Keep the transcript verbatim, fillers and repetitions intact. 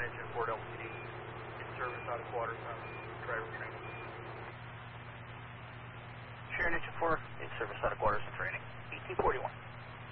Engine four L P D, in service out of quarters on driver training. Sharon Engine four, in service out of quarters and training. eighteen forty-one.